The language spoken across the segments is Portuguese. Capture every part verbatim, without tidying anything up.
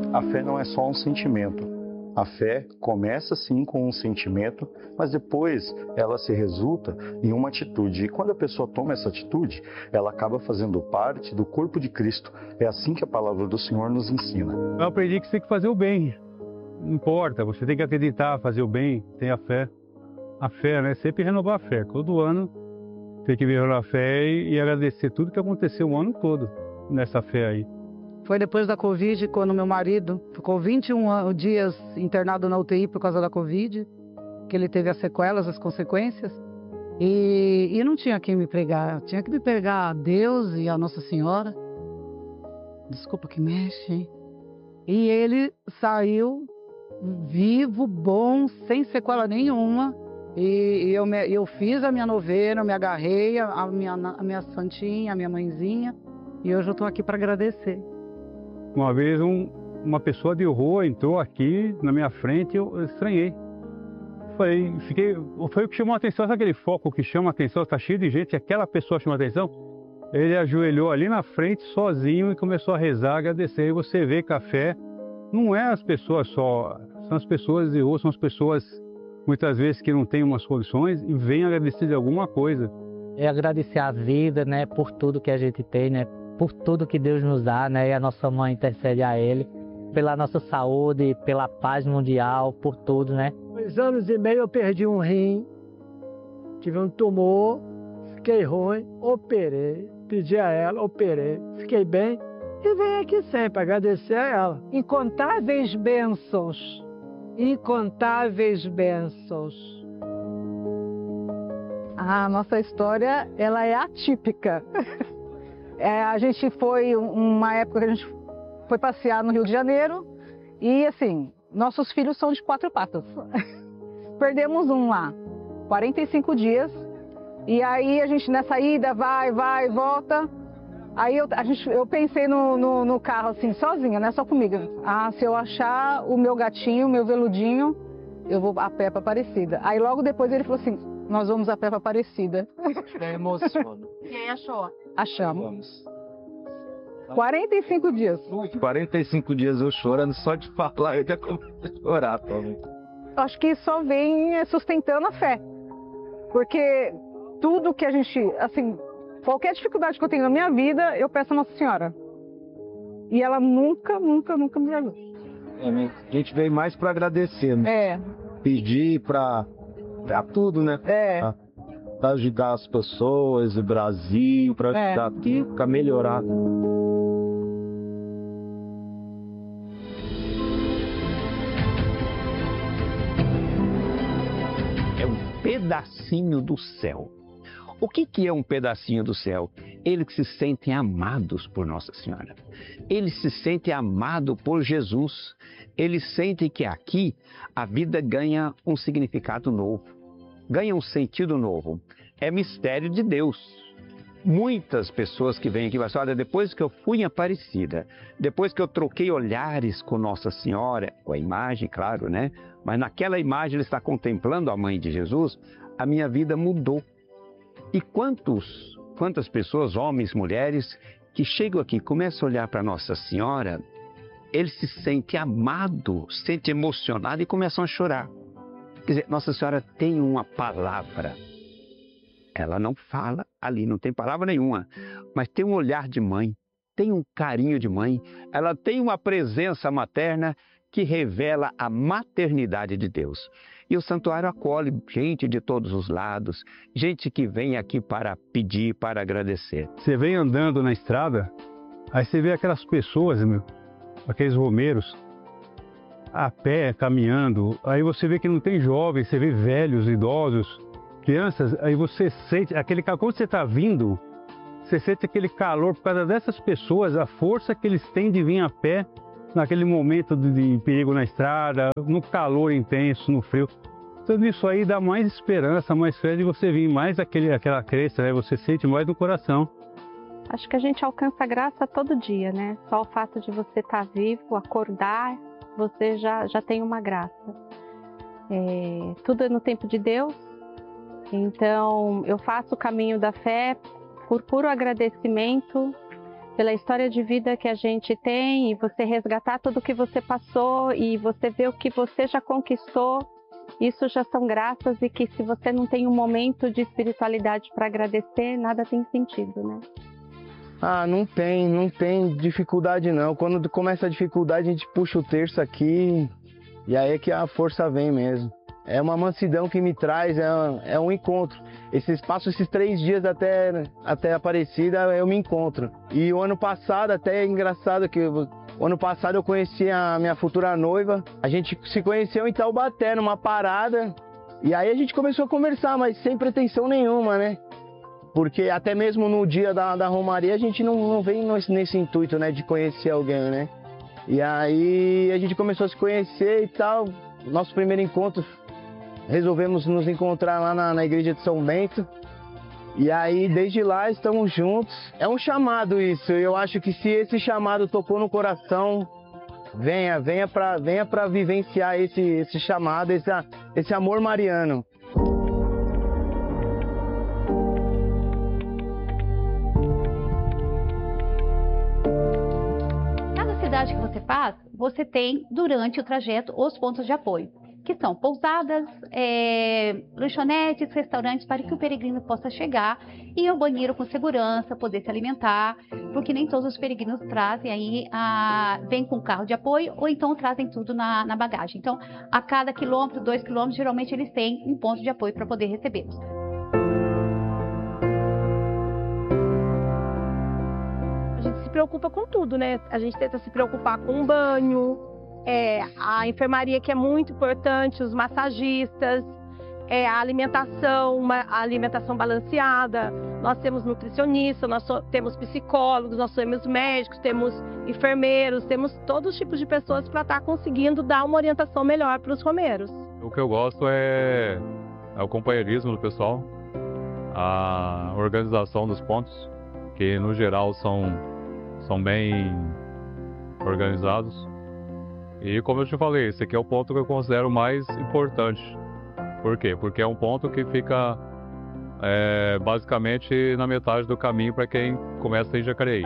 A fé não é só um sentimento. A fé começa sim com um sentimento, mas depois ela se resulta em uma atitude. E quando a pessoa toma essa atitude, ela acaba fazendo parte do corpo de Cristo. É assim que a palavra do Senhor nos ensina. Eu aprendi que você tem que fazer o bem. Não importa, você tem que acreditar, fazer o bem, ter a fé. A fé, né? Sempre renovar a fé. Todo ano tem que renovar a fé e, e agradecer tudo que aconteceu o ano todo nessa fé aí. Foi depois da Covid, quando meu marido ficou vinte e um dias internado na U T I por causa da Covid, que ele teve as sequelas, as consequências, e, e não tinha quem me pregar. Tinha que me pregar a Deus e a Nossa Senhora. Desculpa que mexe, hein? E ele saiu vivo, bom, sem sequela nenhuma. E, e eu, me, eu fiz a minha novena, eu me agarrei a, a, minha, a minha santinha, a minha mãezinha, e hoje eu estou aqui para agradecer. Uma vez um, uma pessoa de rua entrou aqui na minha frente e eu, eu estranhei. Falei, fiquei, foi o que chamou a atenção, sabe aquele foco que chama a atenção, está cheio de gente, e aquela pessoa chama a atenção? Ele ajoelhou ali na frente sozinho e começou a rezar, agradecer. E você vê que a fé não é as pessoas só, são as pessoas de rua, são as pessoas muitas vezes que não têm umas condições e vêm agradecer de alguma coisa. É agradecer a vida, né, por tudo que a gente tem, né, por tudo que Deus nos dá, né, e a nossa mãe intercede a Ele, pela nossa saúde, pela paz mundial, por tudo, né. Dois anos e meio eu perdi um rim, tive um tumor, fiquei ruim, operei, pedi a ela, operei, fiquei bem e venho aqui sempre agradecer a ela. Incontáveis bênçãos, incontáveis bênçãos. A nossa história, ela é atípica. É, a gente foi, uma época que a gente foi passear no Rio de Janeiro e, assim, nossos filhos são de quatro patas. Perdemos um lá, quarenta e cinco dias, e aí a gente nessa ida vai, vai, volta. Aí eu, a gente, eu pensei no, no, no carro, assim, sozinha, né, só comigo. Ah, se eu achar o meu gatinho, o meu veludinho, eu vou a pé para Aparecida. Aí logo depois ele falou assim, nós vamos a pé para Aparecida. É emocionante. E aí achou? Achamos. quarenta e cinco dias. quarenta e cinco dias eu chorando, só de falar eu já comecei a chorar também. Acho que só vem sustentando a fé. Porque tudo que a gente, assim, qualquer dificuldade que eu tenho na minha vida, eu peço a Nossa Senhora. E ela nunca, nunca, nunca me ajudou. É, a gente veio mais para agradecer, né? É. Pedir para tudo, né? É. Pra, pra ajudar as pessoas, o Brasil, para ajudar É. tudo, para melhorar. É um pedacinho do céu. O que, que é um pedacinho do céu? Eles se sentem amados por Nossa Senhora. Eles se sentem amados por Jesus. Eles sentem que aqui a vida ganha um significado novo, ganha um sentido novo. É mistério de Deus. Muitas pessoas que vêm aqui falam, olha, depois que eu fui em Aparecida, depois que eu troquei olhares com Nossa Senhora, com a imagem, claro, né? Mas naquela imagem ele está contemplando a mãe de Jesus, a minha vida mudou. E quantos, quantas pessoas, homens, mulheres, que chegam aqui e começam a olhar para Nossa Senhora, eles se sentem amados, se sentem emocionados e começam a chorar. Quer dizer, Nossa Senhora tem uma palavra. Ela não fala ali, não tem palavra nenhuma, mas tem um olhar de mãe, tem um carinho de mãe, ela tem uma presença materna que revela a maternidade de Deus. E o santuário acolhe gente de todos os lados, gente que vem aqui para pedir, para agradecer. Você vem andando na estrada, aí você vê aquelas pessoas, meu, aqueles romeiros, a pé, caminhando, aí você vê que não tem jovens, você vê velhos, idosos, crianças, aí você sente, aquele calor, quando você está vindo, você sente aquele calor por causa dessas pessoas, a força que eles têm de vir a pé, naquele momento de perigo na estrada, no calor intenso, no frio. Tudo isso aí dá mais esperança, mais fé de você vir, mais aquele, aquela crença, né? Você sente mais no coração. Acho que a gente alcança graça todo dia, né? Só o fato de você estar vivo, acordar, você já, já tem uma graça. É, tudo é no tempo de Deus, então eu faço o caminho da fé por puro agradecimento pela história de vida que a gente tem, e você resgatar tudo que você passou e você ver o que você já conquistou, isso já são graças, e que se você não tem um momento de espiritualidade para agradecer, nada tem sentido, né? Ah, não tem, não tem dificuldade não. Quando começa a dificuldade, a gente puxa o terço aqui e aí é que a força vem mesmo. É uma mansidão que me traz, é, é um encontro. Esses, passo esses três dias até, até Aparecida, eu me encontro. E o ano passado, até é engraçado que eu, o ano passado eu conheci a minha futura noiva. A gente se conheceu em Taubaté, numa parada. E aí a gente começou a conversar, mas sem pretensão nenhuma, né? Porque até mesmo no dia da, da Romaria a gente não, não vem nesse, nesse intuito, né, de conhecer alguém, né? E aí a gente começou a se conhecer e tal. Nosso primeiro encontro, resolvemos nos encontrar lá na, na igreja de São Bento. E aí desde lá estamos juntos. É um chamado isso. Eu acho que se esse chamado tocou no coração, venha, venha para venha para vivenciar esse, esse chamado, esse, esse amor mariano. Que você faz, você tem durante o trajeto os pontos de apoio, que são pousadas, é, lanchonetes, restaurantes, para que o peregrino possa chegar e ao banheiro com segurança, poder se alimentar, porque nem todos os peregrinos trazem aí, a, vem com carro de apoio ou então trazem tudo na, na bagagem. Então, a cada quilômetro, dois quilômetros, geralmente eles têm um ponto de apoio para poder recebê-los. Se preocupa com tudo, né? A gente tenta se preocupar com o banho, é, a enfermaria, que é muito importante, os massagistas, é, a alimentação, uma a alimentação balanceada. Nós temos nutricionistas, nós so, temos psicólogos, nós temos médicos, temos enfermeiros, temos todos os tipos de pessoas para estar conseguindo dar uma orientação melhor para os romeiros. O que eu gosto é, é o companheirismo do pessoal, a organização dos pontos, que no geral são são bem organizados. E como eu te falei, esse aqui é o ponto que eu considero mais importante. Por quê? Porque é um ponto que fica é, basicamente na metade do caminho para quem começa em Jacareí.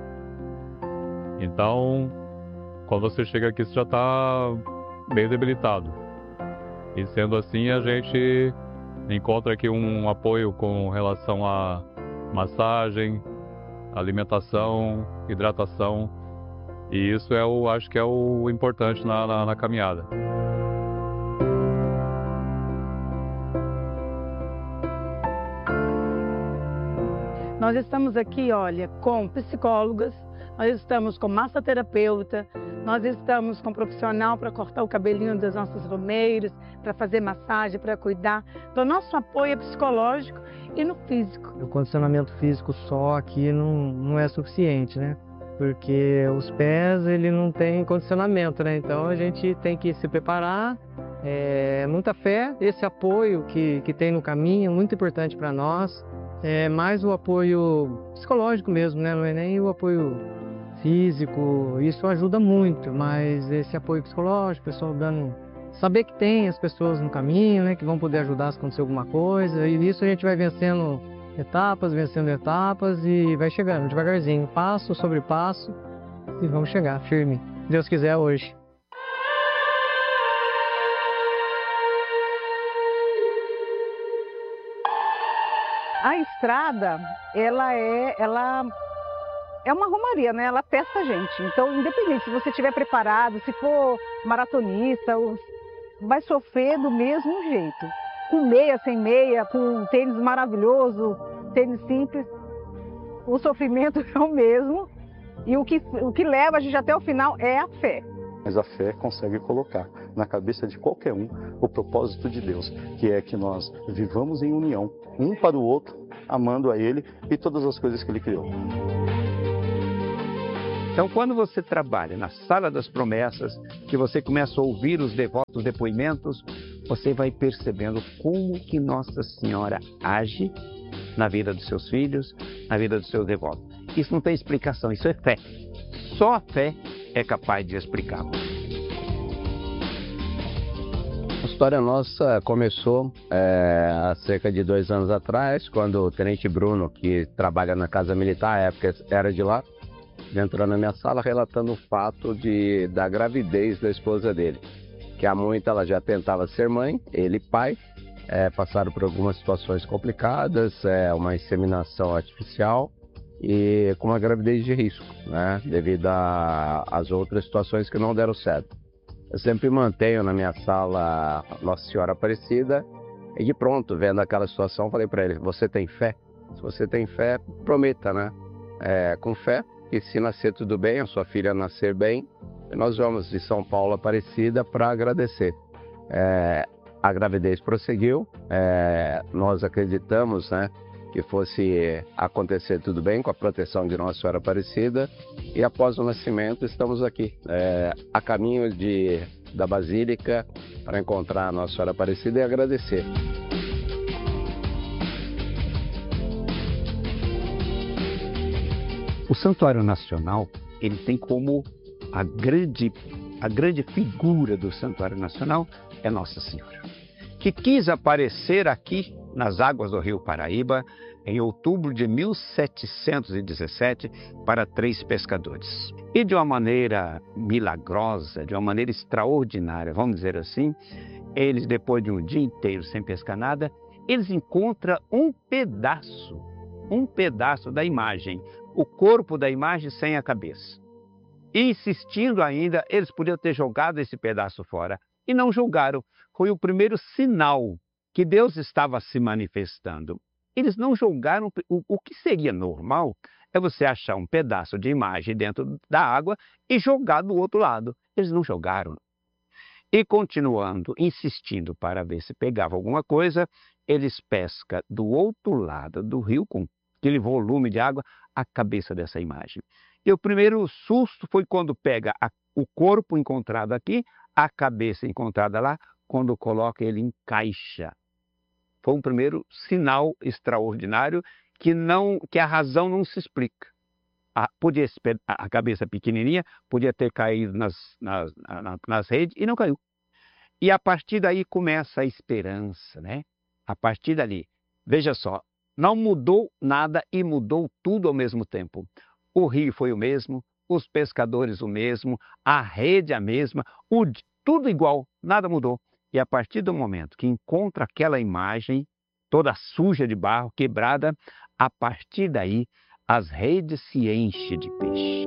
Então, quando você chega aqui, você já está bem debilitado. E sendo assim, a gente encontra aqui um apoio com relação a massagem, alimentação, hidratação, e isso é o, acho que é o importante na, na, na caminhada. Nós estamos aqui, olha, com psicólogas, nós estamos com massoterapeuta, nós estamos com profissional para cortar o cabelinho das nossas romeiras, para fazer massagem, para cuidar. Então, nosso apoio é psicológico e no físico. O condicionamento físico só aqui não, não é suficiente, né? Porque os pés, ele não tem condicionamento, né? Então, a gente tem que se preparar, é, muita fé, esse apoio que, que tem no caminho é muito importante para nós. É mais o apoio psicológico mesmo, né? Não é nem o apoio físico, isso ajuda muito, mas esse apoio psicológico, o pessoal dando, saber que tem as pessoas no caminho, né, que vão poder ajudar se acontecer alguma coisa, e isso a gente vai vencendo etapas, vencendo etapas e vai chegando devagarzinho, passo sobre passo, e vamos chegar firme, se Deus quiser, hoje. A estrada, ela é, ela é uma romaria, né? Ela testa a gente. Então, independente se você estiver preparado, se for maratonista, vai sofrer do mesmo jeito. Com meia, sem meia, com tênis maravilhoso, tênis simples, o sofrimento é o mesmo. E o que, o que leva a gente até o final é a fé. Mas a fé consegue colocar na cabeça de qualquer um o propósito de Deus, que é que nós vivamos em união, um para o outro, amando a Ele e todas as coisas que Ele criou. Então, quando você trabalha na Sala das Promessas, que você começa a ouvir os devotos depoimentos, você vai percebendo como que Nossa Senhora age na vida dos seus filhos, na vida dos seus devotos. Isso não tem explicação, isso é fé. Só a fé é capaz de explicar. A história nossa começou é, há cerca de dois anos atrás, quando o Tenente Bruno, que trabalha na Casa Militar, à época era de lá, Ele entrou na minha sala relatando o fato de, da gravidez da esposa dele. Que há muito ela já tentava ser mãe, ele pai, é, passaram por algumas situações complicadas, é, uma inseminação artificial e com uma gravidez de risco, né, devido às outras situações que não deram certo. Eu sempre mantenho na minha sala Nossa Senhora Aparecida e de pronto, vendo aquela situação, falei para ele, você tem fé? Se você tem fé, prometa, né? É, com fé, que se nascer tudo bem, a sua filha nascer bem, nós vamos de São Paulo Aparecida para agradecer. É, a gravidez prosseguiu, é, nós acreditamos, né, que fosse acontecer tudo bem com a proteção de Nossa Senhora Aparecida e após o nascimento estamos aqui, é, a caminho de, da Basílica para encontrar a Nossa Senhora Aparecida e agradecer. O Santuário Nacional, ele tem como a grande, a grande figura do Santuário Nacional é Nossa Senhora, que quis aparecer aqui nas águas do Rio Paraíba em outubro de mil setecentos e dezessete para três pescadores. E de uma maneira milagrosa, de uma maneira extraordinária, vamos dizer assim, eles, depois de um dia inteiro sem pescar nada, eles encontram um pedaço, um pedaço da imagem, o corpo da imagem sem a cabeça. E insistindo ainda, eles podiam ter jogado esse pedaço fora. E não jogaram. Foi o primeiro sinal que Deus estava se manifestando. Eles não jogaram. O, o que seria normal é você achar um pedaço de imagem dentro da água e jogar do outro lado. Eles não jogaram. E continuando, insistindo para ver se pegava alguma coisa, eles pescam do outro lado do rio, com aquele volume de água, a cabeça dessa imagem. E o primeiro susto foi quando pega a, o corpo encontrado aqui, a cabeça encontrada lá, quando coloca ele em caixa. Foi um primeiro sinal extraordinário que, não, que a razão não se explica. A, podia, a cabeça pequenininha podia ter caído nas, nas, nas, nas redes e não caiu. E a partir daí começa a esperança, né? A partir dali, veja só, não mudou nada e mudou tudo ao mesmo tempo. O rio foi o mesmo, os pescadores o mesmo, a rede a mesma, o, tudo igual, nada mudou. E a partir do momento que encontra aquela imagem, toda suja de barro, quebrada, a partir daí as redes se enchem de peixe.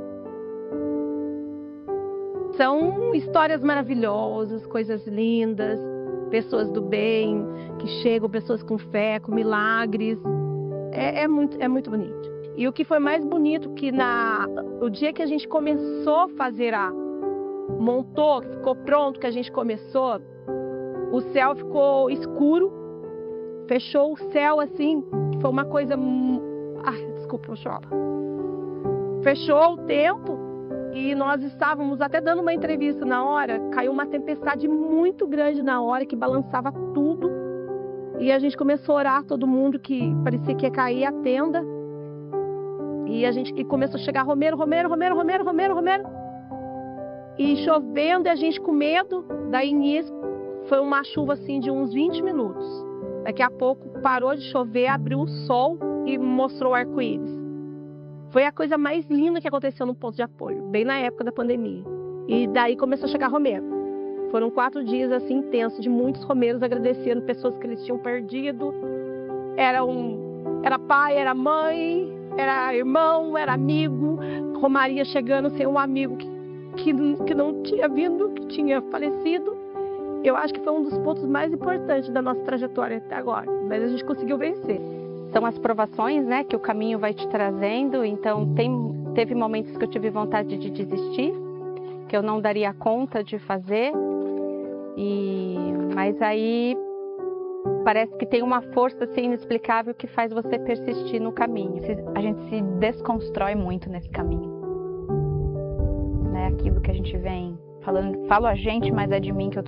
São histórias maravilhosas, coisas lindas, pessoas do bem que chegam, pessoas com fé, com milagres. É, é, muito, é muito bonito. E o que foi mais bonito que na, o dia que a gente começou a fazer a... montou, ficou pronto, que a gente começou, o céu ficou escuro, fechou o céu assim, foi uma coisa... Ai, desculpa, eu choro. Fechou o tempo e nós estávamos até dando uma entrevista na hora, caiu uma tempestade muito grande na hora, que balançava tudo. E a gente começou a orar, todo mundo, que parecia que ia cair a tenda. E a gente e começou a chegar Romero, Romero, Romero, Romero, Romero, Romero. E chovendo, e a gente com medo. Daí nisso, foi uma chuva assim de uns vinte minutos. Daqui a pouco parou de chover, abriu o sol e mostrou o arco-íris. Foi a coisa mais linda que aconteceu no ponto de apoio, bem na época da pandemia. E daí começou a chegar romero. Foram quatro dias assim intensos, de muitos romeiros agradecendo pessoas que eles tinham perdido. Era, um, era pai, era mãe, era irmão, era amigo. Romaria chegando sem um amigo que, que, que não tinha vindo, que tinha falecido. Eu acho que foi um dos pontos mais importantes da nossa trajetória até agora. Mas a gente conseguiu vencer. São as provações, né, que o caminho vai te trazendo. Então, tem, teve momentos que eu tive vontade de desistir, que eu não daria conta de fazer. E, mas aí parece que tem uma força assim, inexplicável que faz você persistir no caminho. A gente se desconstrói muito nesse caminho. Né? Aquilo que a gente vem falando, falo a gente, mas é de mim que eu tô